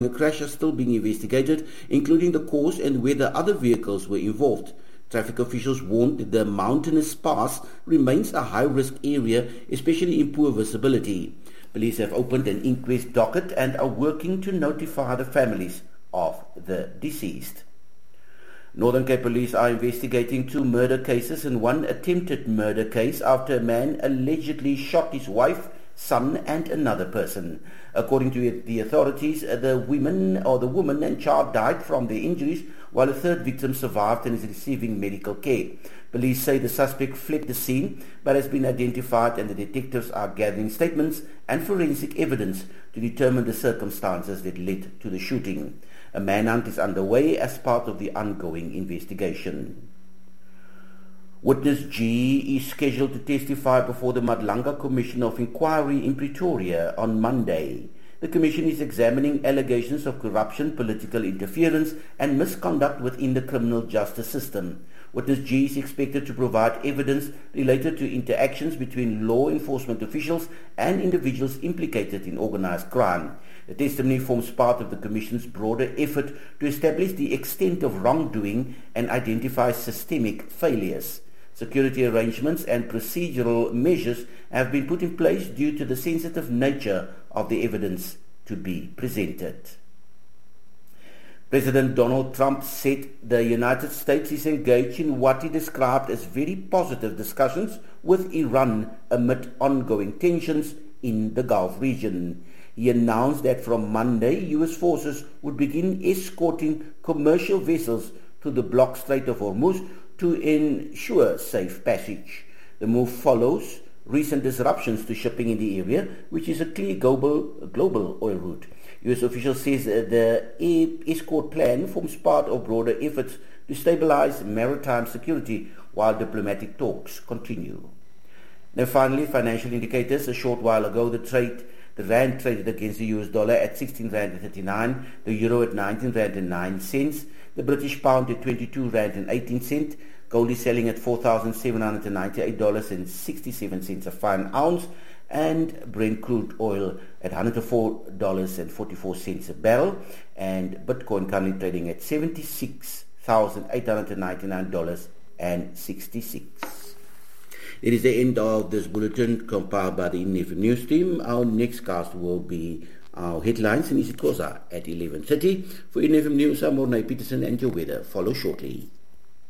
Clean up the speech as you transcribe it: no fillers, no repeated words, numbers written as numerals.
The crash is still being investigated, including the cause and whether other vehicles were involved. Traffic officials warned that the mountainous pass remains a high-risk area, especially in poor visibility. Police have opened an inquest docket and are working to notify the families of the deceased. Northern Cape Police are investigating 2 murder cases and 1 attempted murder case after a man allegedly shot his wife, son and another person. According to the authorities, the woman and child died from their injuries, while a third victim survived and is receiving medical care. Police say the suspect fled the scene but has been identified, and the detectives are gathering statements and forensic evidence to determine the circumstances that led to the shooting. A manhunt is underway as part of the ongoing investigation. Witness G is scheduled to testify before the Madlanga Commission of Inquiry in Pretoria on Monday. The commission is examining allegations of corruption, political interference and misconduct within the criminal justice system. Witness G is expected to provide evidence related to interactions between law enforcement officials and individuals implicated in organized crime. The testimony forms part of the Commission's broader effort to establish the extent of wrongdoing and identify systemic failures. Security arrangements and procedural measures have been put in place due to the sensitive nature of the evidence to be presented. President Donald Trump said the United States is engaged in what he described as very positive discussions with Iran amid ongoing tensions in the Gulf region. He announced that from Monday, U.S. forces would begin escorting commercial vessels to the blocked Strait of Hormuz to ensure safe passage. The move follows recent disruptions to shipping in the area, which is a clear global oil route. U.S. officials say the escort plan forms part of broader efforts to stabilize maritime security while diplomatic talks continue. Now finally, financial indicators. A short while ago, the rand traded against the US dollar at 16.39 rand, the euro at 19.09 rand, the British pound at 22.18 rand, gold is selling at $4,798.67 a fine ounce, and Brent crude oil at $104.44 a barrel, and Bitcoin currently trading at $76,899.66. It is the end of this bulletin compiled by the INFM News team. Our next cast will be our headlines in isiXhosa at 11:30. For INFM News, I'm Mornay Peterson, and your weather follows shortly.